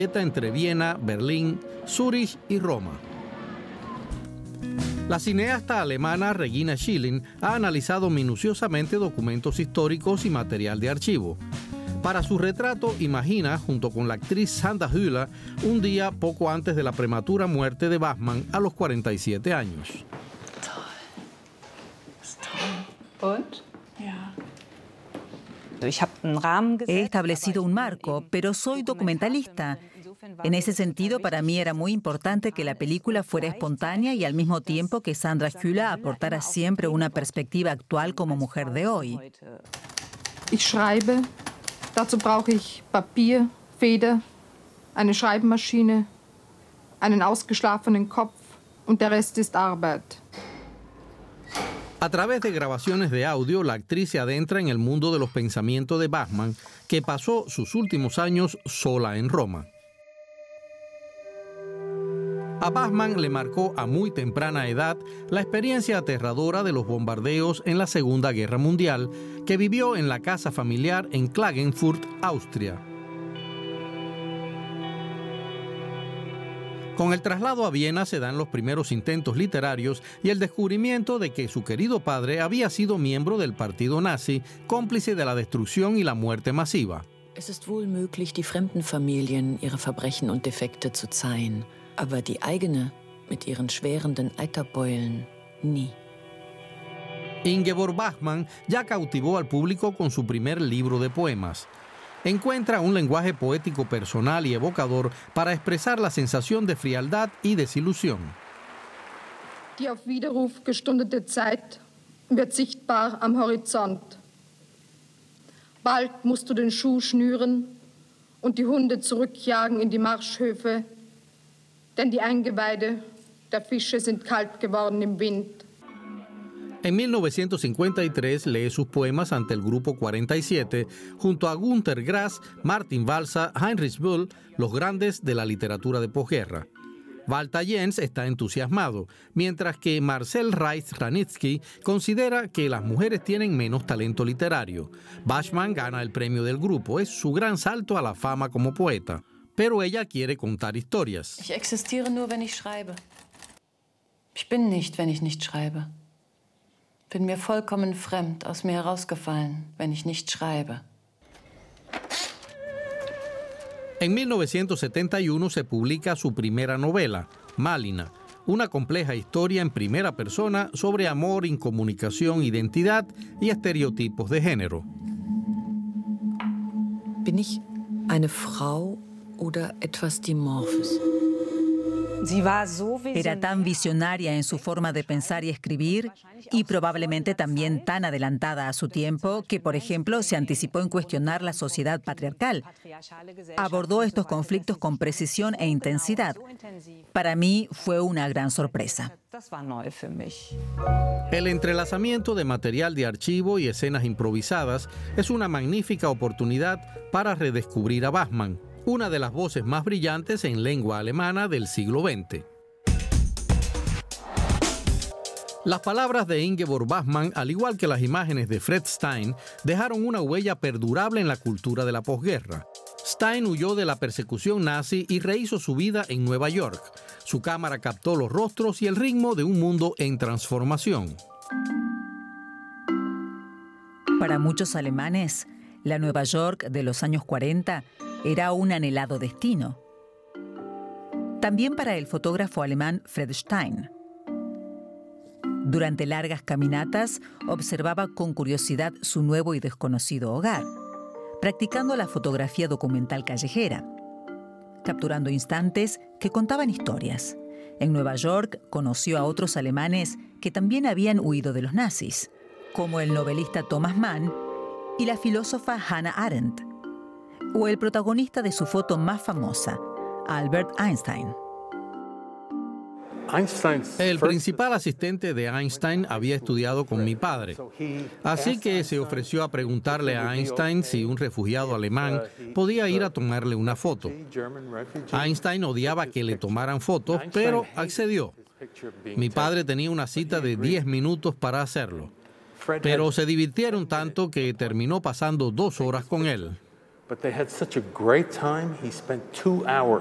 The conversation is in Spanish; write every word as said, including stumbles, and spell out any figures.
entre Viena, Berlín, Zúrich y Roma. La cineasta alemana Regina Schilling ha analizado minuciosamente documentos históricos y material de archivo. Para su retrato, imagina, junto con la actriz Sandra Hüller, un día poco antes de la prematura muerte de Bachmann a los cuarenta y siete años. He establecido un marco, pero soy documentalista. En ese sentido, para mí era muy importante que la película fuera espontánea y al mismo tiempo que Sandra Hüller aportara siempre una perspectiva actual como mujer de hoy. Ich schreibe. Dazu brauche ich Papier, Feder, eine Schreibmaschine, einen ausgeschlafenen Kopf und der Rest ist Arbeit. A través de grabaciones de audio, la actriz se adentra en el mundo de los pensamientos de Bachmann, que pasó sus últimos años sola en Roma. A Bachmann le marcó a muy temprana edad la experiencia aterradora de los bombardeos en la Segunda Guerra Mundial, que vivió en la casa familiar en Klagenfurt, Austria. Con el traslado a Viena se dan los primeros intentos literarios y el descubrimiento de que su querido padre había sido miembro del partido nazi, cómplice de la destrucción y la muerte masiva. Es ist wohl möglich, die fremden Familien ihre Verbrechen und Defekte zu zeigen, aber die eigene, mit ihren schwerenden Eiterbeulen, nie. Ingeborg Bachmann ya cautivó al público con su primer libro de poemas. Encuentra un lenguaje poético personal y evocador para expresar la sensación de frialdad y desilusión. Die auf Widerruf gestundete Zeit wird sichtbar am Horizont. Bald musst du den Schuh schnüren und die Hunde zurückjagen in die Marschhöfe, denn die Eingeweide der Fische sind kalt geworden im Wind. En mil novecientos cincuenta y tres lee sus poemas ante el Grupo cuarenta y siete junto a Günter Grass, Martin Walser, Heinrich Böll, los grandes de la literatura de posguerra. Walter Jens está entusiasmado, mientras que Marcel Reich-Ranitzky considera que las mujeres tienen menos talento literario. Bachmann gana el premio del grupo, es su gran salto a la fama como poeta, pero ella quiere contar historias. Ich existiere nur, wenn ich schreibe. Ich bin nicht, wenn ich nicht schreibe. Bin mir vollkommen fremd, aus mir herausgefallen, wenn ich nicht schreibe. En mil novecientos setenta y uno se publica su primera novela, Malina, una compleja historia en primera persona sobre amor, incomunicación, identidad y estereotipos de género. Bin ich eine Frau oder etwas Dimorphes? Era tan visionaria en su forma de pensar y escribir, y probablemente también tan adelantada a su tiempo, que, por ejemplo, se anticipó en cuestionar la sociedad patriarcal. Abordó estos conflictos con precisión e intensidad. Para mí fue una gran sorpresa. El entrelazamiento de material de archivo y escenas improvisadas es una magnífica oportunidad para redescubrir a Bachmann, una de las voces más brillantes en lengua alemana del siglo veinte. Las palabras de Ingeborg Bachmann, al igual que las imágenes de Fred Stein, dejaron una huella perdurable en la cultura de la posguerra. Stein huyó de la persecución nazi y rehizo su vida en Nueva York. Su cámara captó los rostros y el ritmo de un mundo en transformación. Para muchos alemanes, la Nueva York de los años cuarenta era un anhelado destino. También para el fotógrafo alemán Fred Stein. Durante largas caminatas, observaba con curiosidad su nuevo y desconocido hogar, practicando la fotografía documental callejera, capturando instantes que contaban historias. En Nueva York conoció a otros alemanes que también habían huido de los nazis, como el novelista Thomas Mann y la filósofa Hannah Arendt, o el protagonista de su foto más famosa, Albert Einstein. El principal asistente de Einstein había estudiado con mi padre, así que se ofreció a preguntarle a Einstein si un refugiado alemán podía ir a tomarle una foto. Einstein odiaba que le tomaran fotos, pero accedió. Mi padre tenía una cita de diez minutos para hacerlo, pero se divirtieron tanto que terminó pasando dos horas con él. But they had such a great time, he spent two hours